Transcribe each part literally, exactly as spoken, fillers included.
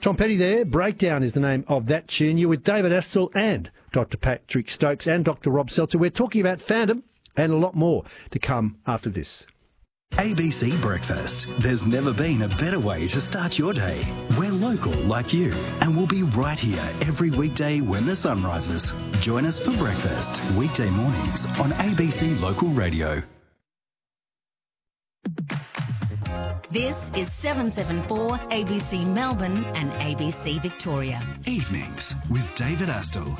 Tom Petty there. Breakdown is the name of that tune. You're with David Astle and Doctor Patrick Stokes and Doctor Rob Seltzer. We're talking about fandom and a lot more to come after this. A B C Breakfast. There's never been a better way to start your day. We're local like you, and we'll be right here every weekday when the sun rises. Join us for breakfast, weekday mornings on A B C Local Radio. This is seven seven four A B C Melbourne and A B C Victoria. Evenings with David Astle.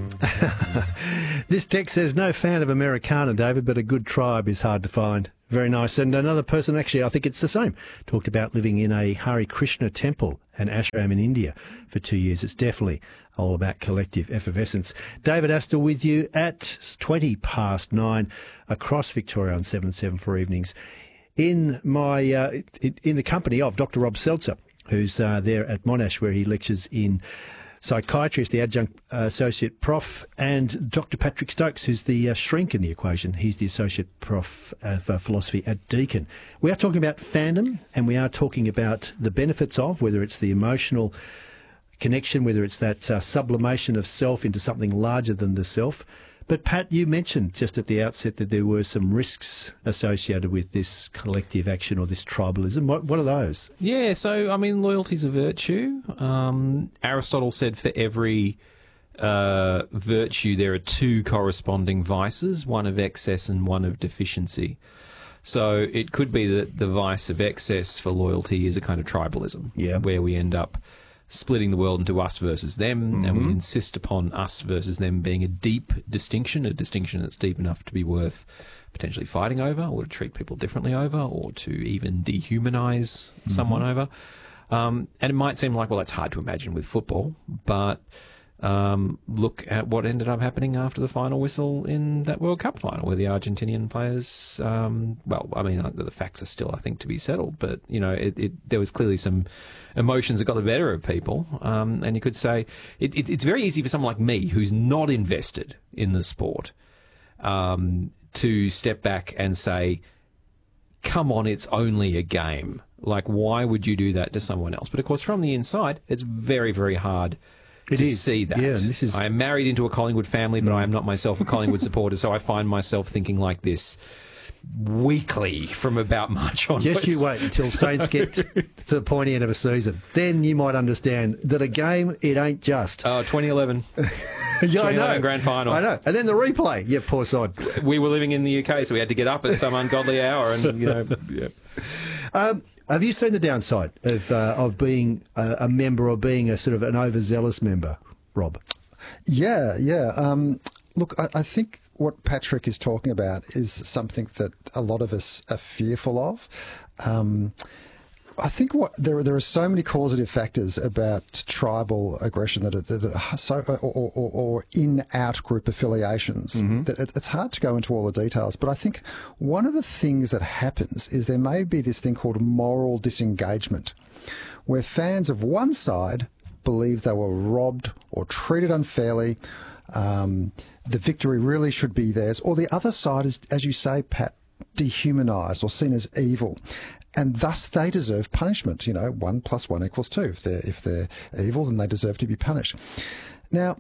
This text says, no fan of Americana, David, but a good tribe is hard to find. Very nice. And another person, actually, I think it's the same, talked about living in a Hare Krishna temple and ashram in India for two years. It's definitely all about collective effervescence. David Astle with you at twenty past nine across Victoria on seven seven four Evenings. In my uh, in the company of Doctor Rob Seltzer, who's uh, there at Monash, where he lectures in psychiatry as the adjunct uh, associate prof, and Doctor Patrick Stokes, who's the uh, shrink in the equation. He's the associate prof of uh, philosophy at Deakin. We are talking about fandom, and we are talking about the benefits of, whether it's the emotional connection, whether it's that uh, sublimation of self into something larger than the self. But, Pat, you mentioned just at the outset that there were some risks associated with this collective action or this tribalism. What, what are those? Yeah, so, I mean, loyalty's a virtue. Um, Aristotle said for every uh, virtue there are two corresponding vices, one of excess and one of deficiency. So it could be that the vice of excess for loyalty is a kind of tribalism, yeah, where we end up splitting the world into us versus them, mm-hmm. and we insist upon us versus them being a deep distinction, a distinction that's deep enough to be worth potentially fighting over, or to treat people differently over, or to even dehumanize mm-hmm. someone over. Um, and it might seem like, well, that's hard to imagine with football, but um, look at what ended up happening after the final whistle in that World Cup final, where the Argentinian players, um, well, I mean, the facts are still, I think, to be settled, but, you know, it, it, there was clearly some emotions that got the better of people, um, and you could say it, it, it's very easy for someone like me, who's not invested in the sport, um, to step back and say, come on, it's only a game. Like, why would you do that to someone else? But, of course, from the inside, it's very, very hard It to is. see that. Yeah, this is... I am married into a Collingwood family, but I am not myself a Collingwood supporter, so I find myself thinking like this weekly from about March onwards. Just you wait until Saints get to the pointy end of a season. Then you might understand that a game, it ain't just. Oh, twenty eleven. Yeah, I know. Grand final. I know. And then the replay. Yeah, poor side. We were living in the U K, so we had to get up at some ungodly hour, and, you know... Yeah. Um, have you seen the downside of uh, of being a, a member or being a sort of an overzealous member, Rob? Yeah, yeah. Um, look, I, I think what Patrick is talking about is something that a lot of us are fearful of. Um, I think what there there are so many causative factors about tribal aggression that are, that are so or, or, or in out group affiliations mm-hmm. that it, it's hard to go into all the details. But I think one of the things that happens is there may be this thing called moral disengagement, where fans of one side believe they were robbed or treated unfairly. Um, the victory really should be theirs, or the other side is, as you say, Pat, dehumanised or seen as evil. And thus they deserve punishment. You know, one plus one equals two. If they're, if they're evil, then they deserve to be punished. Now,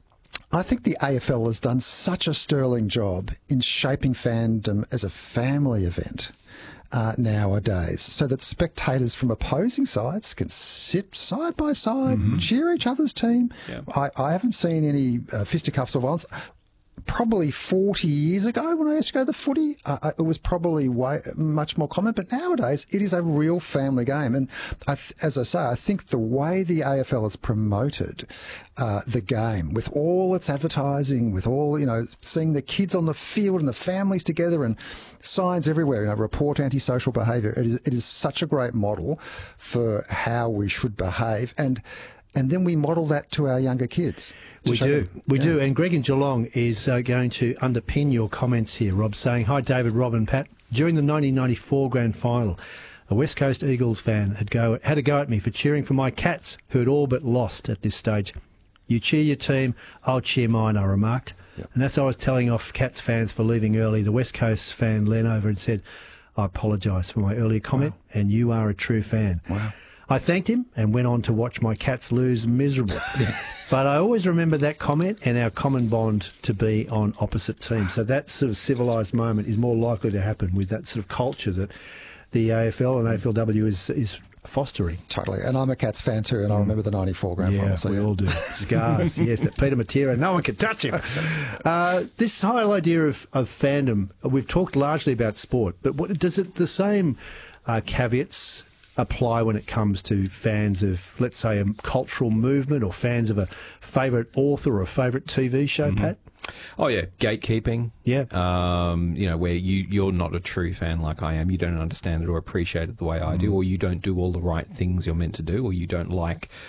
I think the A F L has done such a sterling job in shaping fandom as a family event uh, nowadays, so that spectators from opposing sides can sit side by side, mm-hmm. cheer each other's team. Yeah. I, I haven't seen any uh, fisticuffs or violence. Probably forty years ago, when I used to go to the footy, uh, it was probably way, much more common. But nowadays, it is a real family game. And I th- as I say, I think the way the A F L has promoted uh, the game, with all its advertising, with all, you know, seeing the kids on the field and the families together and signs everywhere, you know, report antisocial behaviour, it is, it is such a great model for how we should behave. And And then we model that to our younger kids. We do. Them, we yeah. do. And Greg in Geelong is uh, going to underpin your comments here, Rob, saying, hi, David, Rob and Pat. During the nineteen ninety-four grand final, a West Coast Eagles fan had, go, had a go at me for cheering for my Cats, who had all but lost at this stage. You cheer your team, I'll cheer mine, I remarked. Yep. And as I was telling off Cats fans for leaving early, the West Coast fan leaned over and said, I apologise for my earlier comment, wow. and you are a true fan. Wow. I thanked him and went on to watch my Cats lose miserably. But I always remember that comment and our common bond to be on opposite teams. So that sort of civilised moment is more likely to happen with that sort of culture that the A F L and A F L W is is fostering. Totally. And I'm a Cats fan too, and I remember the ninety-four grand Yeah, final. So we yeah. all do. Scars, yes, that Peter Matera, no one can touch him. Uh, this whole idea of, of fandom, we've talked largely about sport, but what, does it the same uh, caveats apply when it comes to fans of, let's say, a cultural movement or fans of a favourite author or a favourite T V show, mm-hmm. Pat? Oh, yeah, gatekeeping. Yeah. Um, you know, where you, you're not a true fan like I am. You don't understand it or appreciate it the way I do, or you don't do all the right things you're meant to do, or you don't like